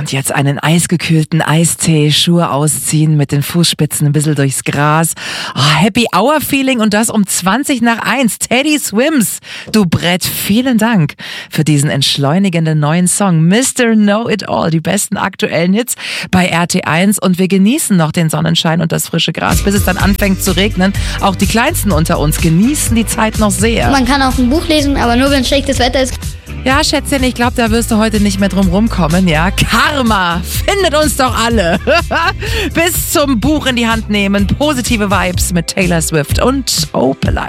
Und jetzt einen eisgekühlten Eistee, Schuhe ausziehen, mit den Fußspitzen ein bisschen durchs Gras. Oh, Happy Hour Feeling und das um 1:20. Teddy Swims. Du Brett, vielen Dank für diesen entschleunigenden neuen Song. Mr. Know It All, die besten aktuellen Hits bei RT1. Und wir genießen noch den Sonnenschein und das frische Gras, bis es dann anfängt zu regnen. Auch die Kleinsten unter uns genießen die Zeit noch sehr. Man kann auch ein Buch lesen, aber nur wenn schlechtes Wetter ist. Ja, Schätzchen, ich glaube, da wirst du heute nicht mehr drum rumkommen, ja? Karma findet uns doch alle. Bis zum Buch in die Hand nehmen. Positive Vibes mit Taylor Swift und Opalite.